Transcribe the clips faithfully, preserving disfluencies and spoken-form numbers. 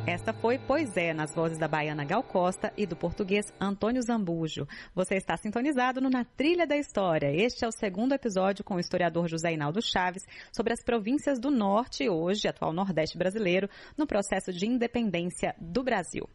Esta foi Pois É, nas vozes da baiana Gal Costa e do português Antônio Zambujo. Você está sintonizado no Na Trilha da História. Este é o segundo episódio com o historiador José Inaldo Chaves sobre as províncias do Norte, hoje atual Nordeste brasileiro, no processo de independência do Brasil.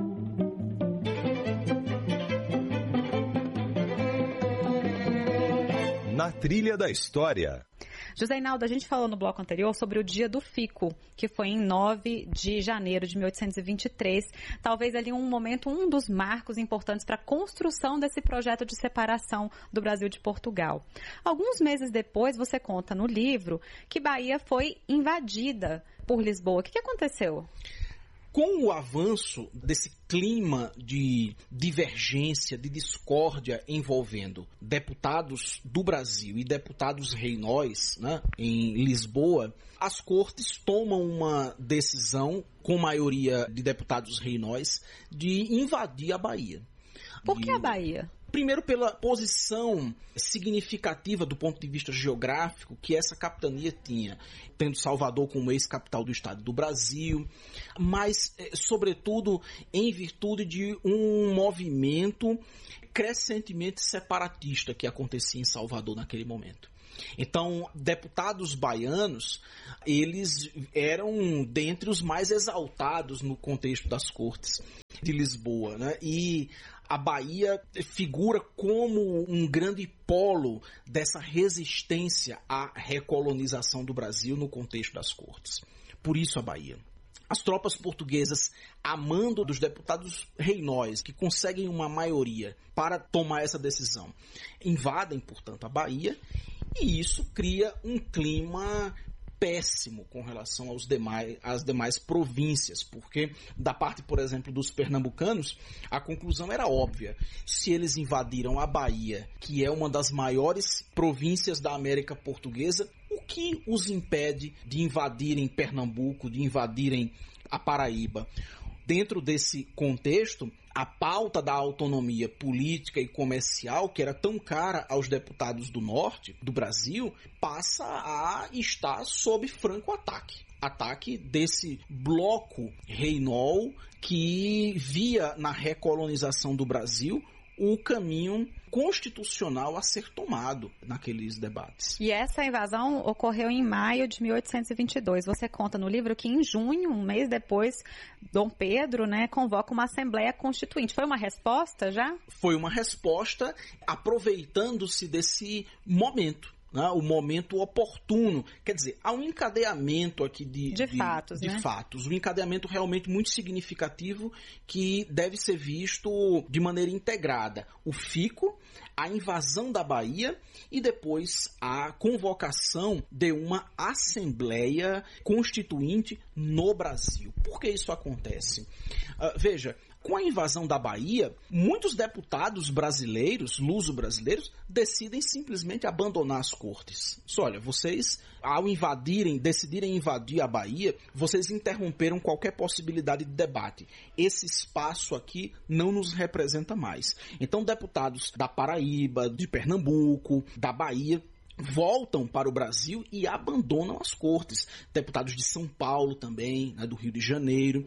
Na Trilha da História. José Inaldo, a gente falou no bloco anterior sobre o dia do fico, que foi em nove de janeiro de mil oitocentos e vinte e três. Talvez ali um momento, um dos marcos importantes para a construção desse projeto de separação do Brasil de Portugal. Alguns meses depois, você conta no livro que Bahia foi invadida por Lisboa. O que, que aconteceu? Com o avanço desse clima de divergência, de discórdia envolvendo deputados do Brasil e deputados reinóis, né, em Lisboa, as cortes tomam uma decisão, com maioria de deputados reinóis, de invadir a Bahia. Por que a Bahia? Primeiro, pela posição significativa do ponto de vista geográfico que essa capitania tinha, tendo Salvador como ex-capital do Estado do Brasil, mas, sobretudo, em virtude de um movimento crescentemente separatista que acontecia em Salvador naquele momento. Então, deputados baianos, eles eram dentre os mais exaltados no contexto das cortes de Lisboa, né? E a Bahia figura como um grande polo dessa resistência à recolonização do Brasil no contexto das cortes. Por isso a Bahia. As tropas portuguesas, a mando dos deputados reinóis, que conseguem uma maioria para tomar essa decisão, invadem, portanto, a Bahia, e isso cria um clima péssimo com relação aos demais, às demais províncias, porque da parte, por exemplo, dos pernambucanos, a conclusão era óbvia. Se eles invadiram a Bahia, que é uma das maiores províncias da América Portuguesa, o que os impede de invadirem Pernambuco, de invadirem a Paraíba? Dentro desse contexto, a pauta da autonomia política e comercial, que era tão cara aos deputados do Norte, do Brasil, passa a estar sob franco ataque. Ataque desse bloco reinol que via na recolonização do Brasil o caminho constitucional a ser tomado naqueles debates. E essa invasão ocorreu em maio de mil oitocentos e vinte e dois. Você conta no livro que em junho, um mês depois, Dom Pedro, né, convoca uma Assembleia Constituinte. Foi uma resposta já? Foi uma resposta aproveitando-se desse momento. Né, o momento oportuno. Quer dizer, há um encadeamento aqui de, de, de fatos, de né? fatos. Um encadeamento realmente muito significativo que deve ser visto de maneira integrada. O fico, a invasão da Bahia e depois a convocação de uma Assembleia Constituinte no Brasil. Por que isso acontece? Uh, veja, com a invasão da Bahia, muitos deputados brasileiros, luso-brasileiros, decidem simplesmente abandonar as cortes. Só, olha, vocês, ao invadirem, decidirem invadir a Bahia, vocês interromperam qualquer possibilidade de debate. Esse espaço aqui não nos representa mais. Então, deputados da Paraíba, de Pernambuco, da Bahia, voltam para o Brasil e abandonam as cortes. Deputados de São Paulo também, né, do Rio de Janeiro.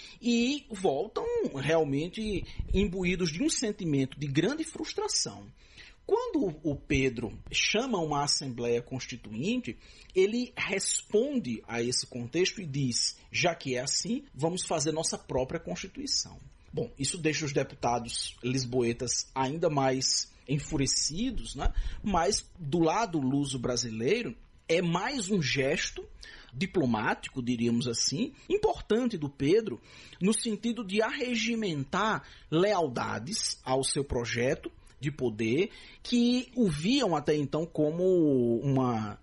E voltam realmente imbuídos de um sentimento de grande frustração. Quando o Pedro chama uma Assembleia Constituinte, ele responde a esse contexto e diz, já que é assim, vamos fazer nossa própria Constituição. Bom, isso deixa os deputados lisboetas ainda mais enfurecidos, né? Mas do lado luso-brasileiro, é mais um gesto diplomático, diríamos assim, importante do Pedro, no sentido de arregimentar lealdades ao seu projeto de poder, que o viam até então como uma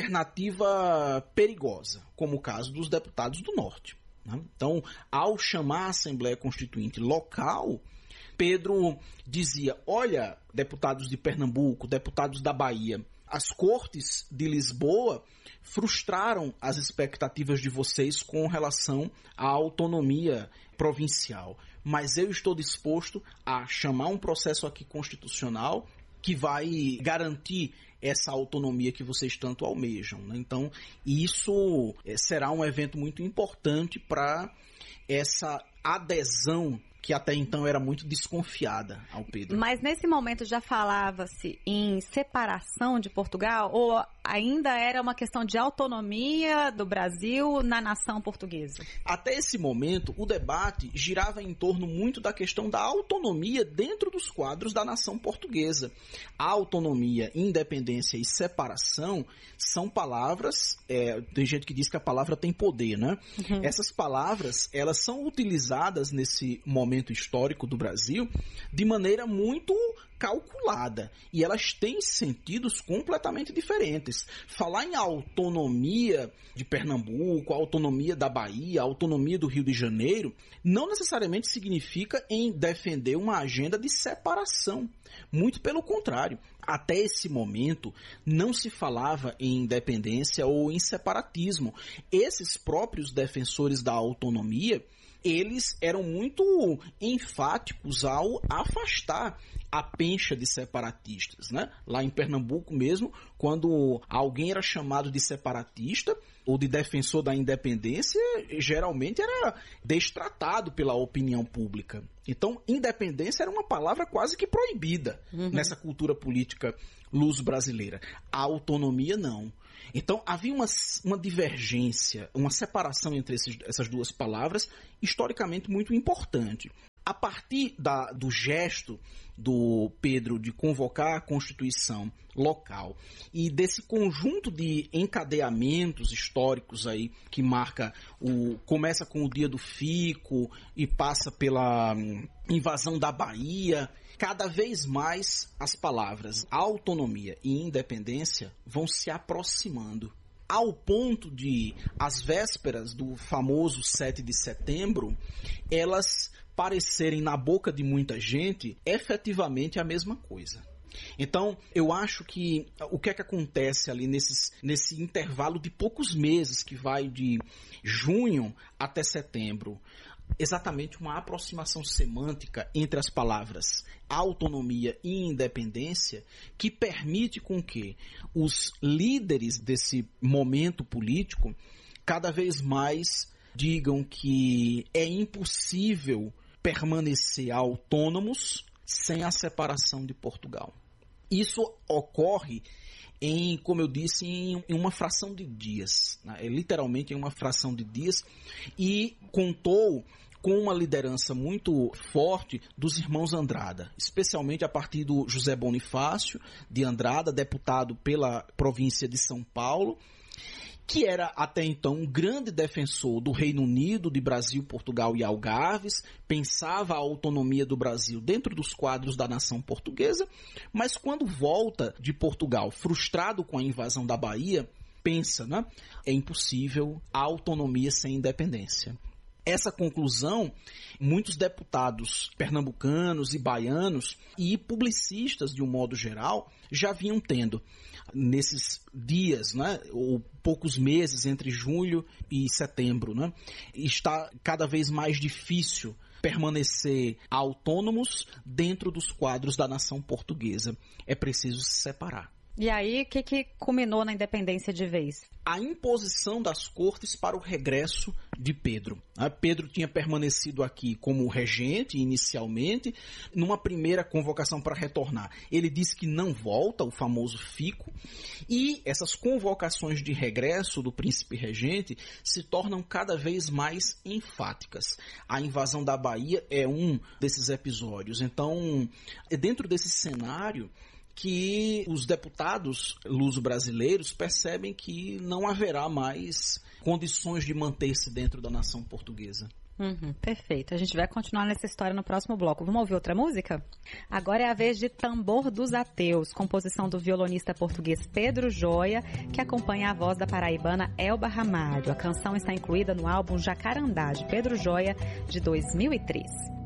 alternativa perigosa, como o caso dos deputados do Norte. Né? Então, ao chamar a Assembleia Constituinte local, Pedro dizia, olha, deputados de Pernambuco, deputados da Bahia, as cortes de Lisboa frustraram as expectativas de vocês com relação à autonomia provincial. Mas eu estou disposto a chamar um processo aqui constitucional que vai garantir essa autonomia que vocês tanto almejam, né? Então, isso será um evento muito importante para essa adesão que até então era muito desconfiada ao Pedro. Mas nesse momento já falava-se em separação de Portugal ou ainda era uma questão de autonomia do Brasil na nação portuguesa? Até esse momento, o debate girava em torno muito da questão da autonomia dentro dos quadros da nação portuguesa. A autonomia, independência e separação são palavras, é, tem gente que diz que a palavra tem poder, né? Uhum. Essas palavras, elas são utilizadas nesse momento histórico do Brasil de maneira muito calculada e elas têm sentidos completamente diferentes. Falar em autonomia de Pernambuco, autonomia da Bahia, autonomia do Rio de Janeiro, não necessariamente significa em defender uma agenda de separação. Muito pelo contrário. Até esse momento não se falava em independência ou em separatismo. Esses próprios defensores da autonomia, eles eram muito enfáticos ao afastar a pencha de separatistas, né? Lá em Pernambuco mesmo, quando alguém era chamado de separatista ou de defensor da independência, geralmente era destratado pela opinião pública. Então, independência era uma palavra quase que proibida uhum. nessa cultura política luso-brasileira. A autonomia, não. Então, havia uma, uma divergência, uma separação entre esses, essas duas palavras, historicamente muito importante. A partir da, do gesto do Pedro de convocar a Constituição local e desse conjunto de encadeamentos históricos aí que marca o começa com o dia do Fico e passa pela invasão da Bahia, cada vez mais as palavras autonomia e independência vão se aproximando, ao ponto de, às vésperas do famoso sete de setembro, elas parecerem na boca de muita gente efetivamente a mesma coisa. Então, eu acho que o que é que acontece ali nesses, nesse intervalo de poucos meses que vai de junho até setembro? Exatamente uma aproximação semântica entre as palavras autonomia e independência que permite com que os líderes desse momento político cada vez mais digam que é impossível permanecer autônomos sem a separação de Portugal. Isso ocorre em, como eu disse, em, em uma fração de dias, né? Literalmente em uma fração de dias, e contou com uma liderança muito forte dos irmãos Andrada, especialmente a partir do José Bonifácio de Andrada, deputado pela província de São Paulo, que era até então um grande defensor do Reino Unido, de Brasil, Portugal e Algarves, pensava a autonomia do Brasil dentro dos quadros da nação portuguesa, mas quando volta de Portugal, frustrado com a invasão da Bahia, pensa, né? É impossível a autonomia sem independência. Essa conclusão, muitos deputados pernambucanos e baianos e publicistas, de um modo geral, já vinham tendo nesses dias, né, ou poucos meses entre junho e setembro, né, está cada vez mais difícil permanecer autônomos dentro dos quadros da nação portuguesa. É preciso se separar. E aí, o que, que culminou na independência de vez? A imposição das cortes para o regresso de Pedro. Pedro tinha permanecido aqui como regente inicialmente, numa primeira convocação para retornar. Ele disse que não volta, o famoso Fico, e essas convocações de regresso do príncipe regente se tornam cada vez mais enfáticas. A invasão da Bahia é um desses episódios. Então, dentro desse cenário, que os deputados luso-brasileiros percebem que não haverá mais condições de manter-se dentro da nação portuguesa. Uhum, perfeito. A gente vai continuar nessa história no próximo bloco. Vamos ouvir outra música? Agora é a vez de Tambor dos Ateus, composição do violonista português Pedro Joia, que acompanha a voz da paraibana Elba Ramalho. A canção está incluída no álbum Jacarandá, de Pedro Joia, de dois mil e três.